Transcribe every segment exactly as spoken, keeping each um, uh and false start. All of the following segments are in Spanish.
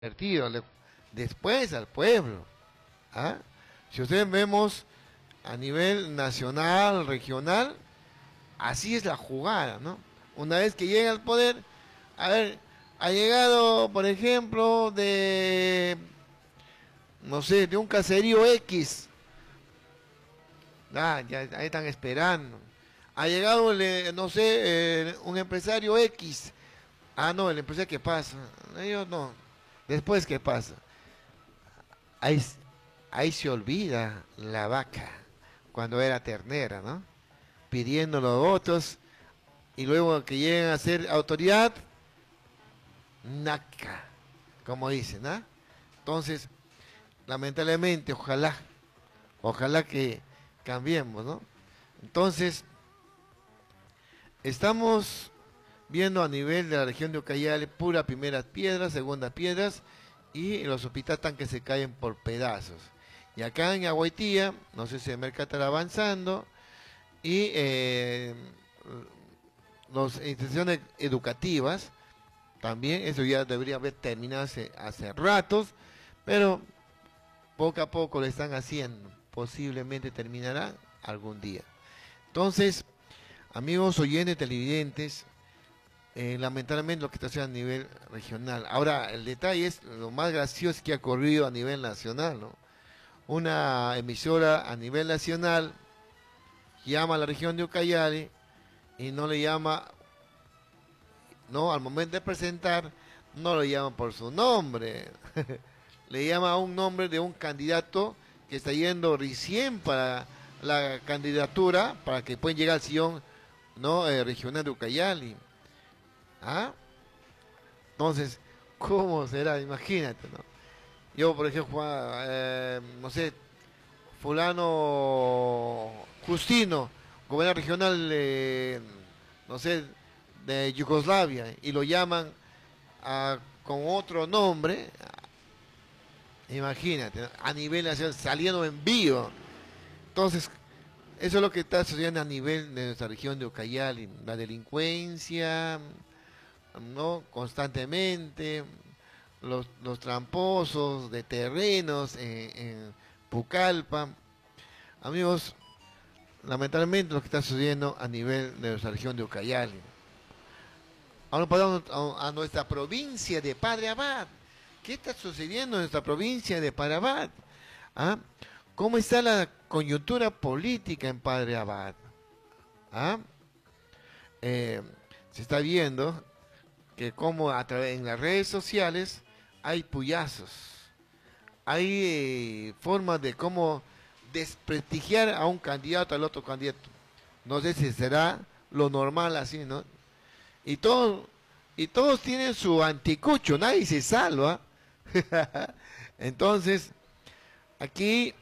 invertido le- después al pueblo. ¿Ah? Si ustedes vemos a nivel nacional, regional, así es la jugada, ¿no? Una vez que llega al poder, a ver, ha llegado, por ejemplo, de, no sé, de un caserío X, ah, ya ahí están esperando. Ha llegado, le- no sé, eh, un empresario X, ah, no, el empresario, ¿qué pasa? Ellos no, después, ¿qué pasa? Ahí, s- ahí se olvida la vaca cuando era ternera, ¿no? Pidiendo los votos y luego que lleguen a ser autoridad, naca, como dicen, ¿ah? Entonces, lamentablemente, ojalá, ojalá que cambiemos, ¿no? Entonces, estamos viendo a nivel de la región de Ucayali pura primeras piedras, segundas piedras, y los hospitales están que se caen por pedazos. Y acá en Agüitía, no sé si el mercado estará avanzando, y eh, las instituciones educativas, también eso ya debería haber terminado hace, hace ratos, pero poco a poco lo están haciendo, posiblemente terminará algún día. Entonces, amigos oyentes, televidentes, eh, lamentablemente lo que está haciendo a nivel regional. Ahora, el detalle es lo más gracioso que ha ocurrido a nivel nacional, ¿no? Una emisora a nivel nacional llama a la región de Ucayali y no le llama, no, al momento de presentar, no lo llama por su nombre, le llama a un nombre de un candidato que está yendo recién para la candidatura, para que pueda llegar al sillón, no, eh, regional de Ucayali. ¿Ah? Entonces, ¿cómo será? Imagínate, ¿no? Yo, por ejemplo, Juan, eh, no sé, fulano Justino, gobernador regional, eh, no sé, de Yugoslavia, y lo llaman a- con otro nombre, imagínate, ¿no? A nivel nacional, saliendo en vivo. Entonces, eso es lo que está sucediendo a nivel de nuestra región de Ucayali, la delincuencia, ¿no? Constantemente, los, los tramposos de terrenos en, en Pucallpa. Amigos, lamentablemente lo que está sucediendo a nivel de nuestra región de Ucayali. Ahora pasamos a, a nuestra provincia de Padre Abad. ¿Qué está sucediendo en nuestra provincia de Padre Abad? ¿Ah? ¿Cómo está la coyuntura política en Padre Abad? ¿Ah? Eh, se está viendo que como a través en las redes sociales hay puyazos, hay eh, formas de cómo desprestigiar a un candidato al otro candidato. No sé si será lo normal así, ¿no? Y todos, y todos tienen su anticucho, nadie se salva. Entonces, aquí,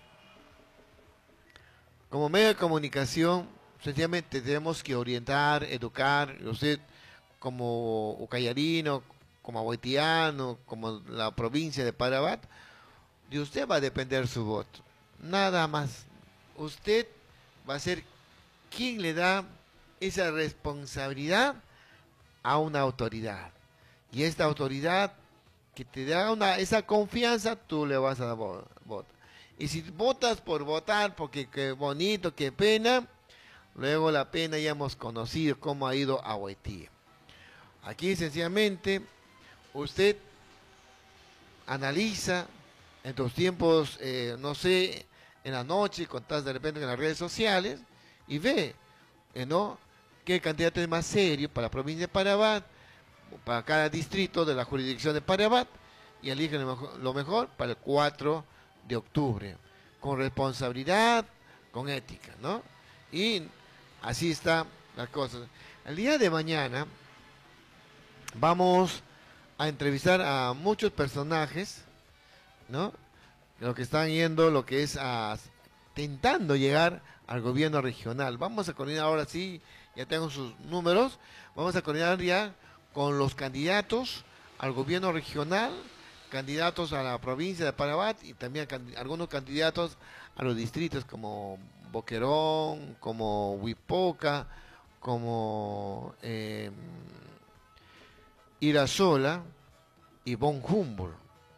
como medio de comunicación, sencillamente tenemos que orientar, educar, usted como ucayarino, como aguaitiano, como la provincia de Parabat, de usted va a depender su voto. Nada más. Usted va a ser quien le da esa responsabilidad a una autoridad. Y esta autoridad que te da una, esa confianza, tú le vas a dar voto. Y si votas por votar, porque qué bonito, qué pena, luego la pena ya hemos conocido cómo ha ido a Haití. Aquí sencillamente usted analiza en tus tiempos, eh, no sé, en la noche, contás de repente en las redes sociales y ve, eh, ¿no? ¿Qué candidato es más serio para la provincia de Parabat, para cada distrito de la jurisdicción de Parabat y elige lo mejor, lo mejor para el cuatro de octubre, con responsabilidad, con ética, ¿no? Y así está la cosa. El día de mañana vamos a entrevistar a muchos personajes, ¿no? Lo que están yendo, lo que es a, tentando llegar al gobierno regional. Vamos a coordinar ahora sí, ya tengo sus números, vamos a coordinar ya con los candidatos al gobierno regional, candidatos a la provincia de Parabat y también can, algunos candidatos a los distritos como Boquerón, como Huipoca, como eh, Irasola y Von Humboldt.